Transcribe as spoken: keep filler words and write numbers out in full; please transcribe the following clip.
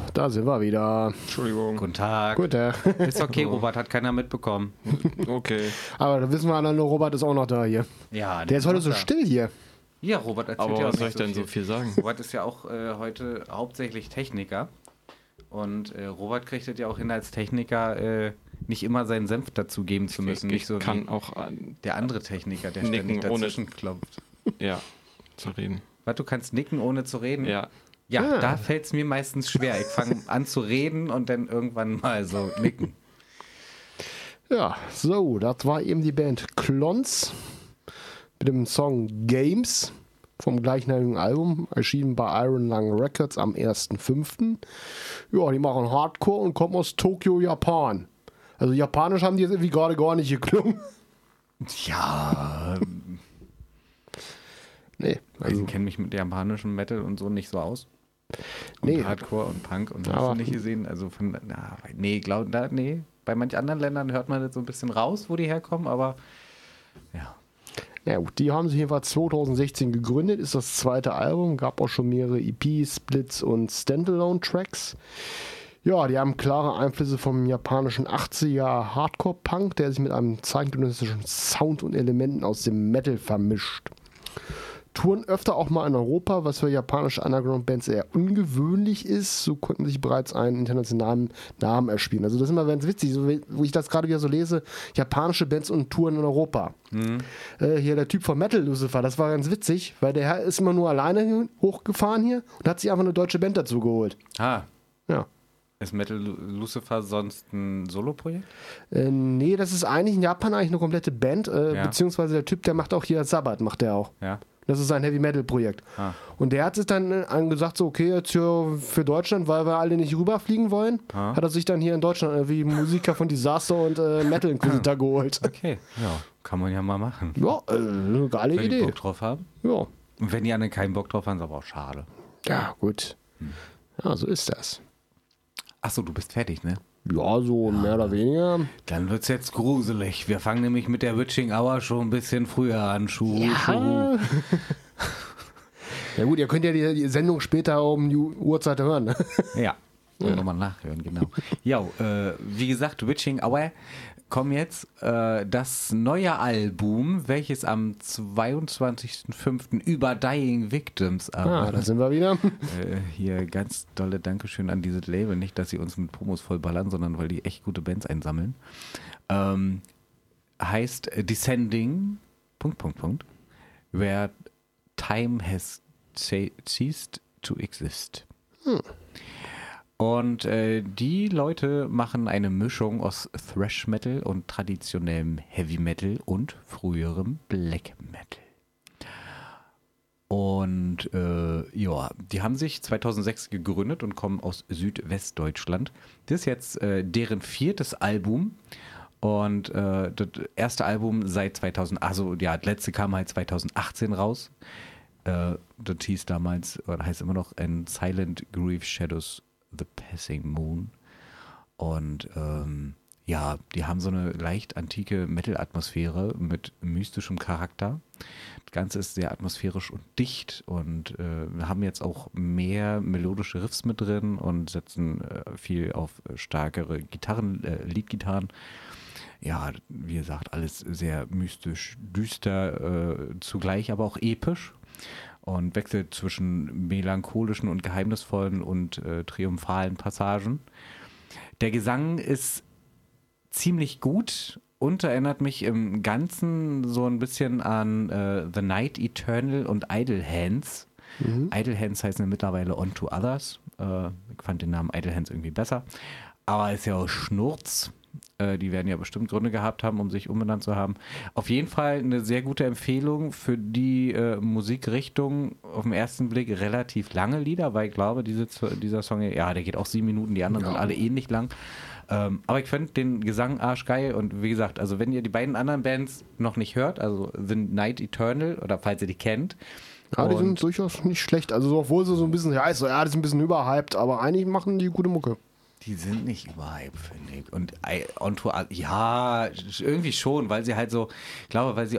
da sind wir wieder. Entschuldigung. Guten Tag. Gut, ja. Ist okay, Robert, hat keiner mitbekommen. Okay. Aber da wissen wir alle, nur Robert ist auch noch da hier. Ja, Der ist heute so da. still hier. Ja, Robert erzählt Aber ja auch was nicht soll ich denn so so viel sagen? Robert ist ja auch äh, heute hauptsächlich Techniker. Und äh, Robert kriegt es ja auch hin, als Techniker äh, nicht immer seinen Senf dazugeben zu müssen. Ich, nicht ich so kann wie auch an, der andere Techniker, der nicken, ständig ohne- dazwischen klopft. ja, zu reden. Was, du kannst nicken, ohne zu reden? Ja. Ja, Ah. da fällt es mir meistens schwer. Ich fange an zu reden und dann irgendwann mal so nicken. Ja, so, das war eben die Band Klons mit dem Song Games vom gleichnamigen Album, erschienen bei Iron Lung Records am ersten fünften Ja, die machen Hardcore und kommen aus Tokio, Japan. Also japanisch haben die jetzt irgendwie gerade gar nicht geklungen. Ja, Nee, also, ich kenne mich mit japanischem Metal und so nicht so aus. Und Nee. Hardcore und Punk und Aber- hast du nicht gesehen. Also von, na, nee, glaub, da, nee. Bei manchen anderen Ländern hört man das so ein bisschen raus, wo die herkommen, aber ja. Ja gut, die haben sich jedenfalls zwanzig sechzehn gegründet, ist das zweite Album, gab auch schon mehrere E Ps, Splits und Standalone-Tracks. Ja, die haben klare Einflüsse vom japanischen achtziger Hardcore-Punk, der sich mit einem zeitgenössischen Sound und Elementen aus dem Metal vermischt. Touren öfter auch mal in Europa, was für japanische Underground-Bands eher ungewöhnlich ist. So konnten sich bereits einen internationalen Namen erspielen. Also das ist immer ganz witzig, so, wo ich das gerade wieder so lese, japanische Bands und Touren in Europa. Mhm. Äh, hier der Typ von Metal Lucifer, das war ganz witzig, weil der Herr ist immer nur alleine hochgefahren hier und hat sich einfach eine deutsche Band dazu geholt. Ah, Ja. ist Metal Lu- Lucifer sonst ein Solo-Projekt? Äh, nee, das ist eigentlich in Japan eigentlich eine komplette Band, äh, Ja. beziehungsweise der Typ, der macht auch hier Sabbath, macht der auch. Ja. Das ist sein Heavy-Metal-Projekt. Ah. Und der hat sich dann äh, gesagt, so okay, jetzt hier für Deutschland, weil wir alle nicht rüberfliegen wollen, Ah. hat er sich dann hier in Deutschland äh, wie Musiker von Disaster und äh, Metal Inquisitor geholt. Okay, ja, kann man ja mal machen. Ja, äh, eine geile Wenn die Idee. Bock drauf haben. Ja. Und wenn die anderen keinen Bock drauf haben, ist aber auch schade. ja, gut. Ja, so ist das. Achso, du bist fertig, ne? Ja, so mehr oder weniger. Dann wird's jetzt gruselig. Wir fangen nämlich mit der Witching Hour schon ein bisschen früher an. Schuhu, Schuhu. Ja. Ja gut, ihr könnt ja die, die Sendung später um die Uhrzeit hören. Ne? Ja, ja. Nochmal nachhören, genau. Ja, äh, wie gesagt, Witching Hour kommen jetzt äh, das neue Album, welches am zweiundzwanzigsten fünften über Dying Victims Ah, aber da sind wir wieder. äh, hier ganz dolle Dankeschön an dieses Label. Nicht, dass sie uns mit Promos vollballern, sondern weil die echt gute Bands einsammeln. Ähm, heißt äh, Descending, Punkt, Punkt, Punkt, where time has ce- ceased to exist. Hm. Und äh, die Leute machen eine Mischung aus Thrash Metal und traditionellem Heavy Metal und früherem Black Metal. Und äh, ja, die haben sich zweitausendsechs gegründet und kommen aus Südwestdeutschland. Das ist jetzt äh, deren viertes Album. Und äh, das erste Album seit zweitausend, also ja, das letzte kam halt zweitausendachtzehn raus. Äh, das hieß damals, oder heißt immer noch, And Silent Grief Shadows The Passing Moon. Und ähm, ja, die haben so eine leicht antike Metal-Atmosphäre mit mystischem Charakter. Das Ganze ist sehr atmosphärisch und dicht und äh, haben jetzt auch mehr melodische Riffs mit drin und setzen äh, viel auf starkere Gitarren, äh, Leadgitarren. Ja, wie gesagt, alles sehr mystisch, düster, äh, zugleich aber auch episch und wechselt zwischen melancholischen und geheimnisvollen und äh, triumphalen Passagen. Der Gesang ist ziemlich gut und erinnert mich im Ganzen so ein bisschen an äh, The Night Eternal und Idle Hands. Mhm. Idle Hands heißen ja mittlerweile On to Others. Äh, ich fand den Namen Idle Hands irgendwie besser. Aber ist ja auch Schnurz. Äh, die werden ja bestimmt Gründe gehabt haben, um sich umbenannt zu haben. Auf jeden Fall eine sehr gute Empfehlung für die äh, Musikrichtung. Auf den ersten Blick relativ lange Lieder, weil ich glaube, diese, dieser Song, ja, der geht auch sieben Minuten, die anderen Ja. sind alle ähnlich lang. Ähm, aber ich finde den Gesang arschgeil und wie gesagt, also wenn ihr die beiden anderen Bands noch nicht hört, also The Night Eternal oder falls ihr die kennt. Ja, die und- sind durchaus nicht schlecht. Also, so, obwohl sie so ein bisschen, ja, ist so, ja, die sind ein bisschen überhyped, aber eigentlich machen die gute Mucke. Die sind nicht überhyped, finde ich. Und I- On Tour, ja, irgendwie schon, weil sie halt so, ich glaube, weil sie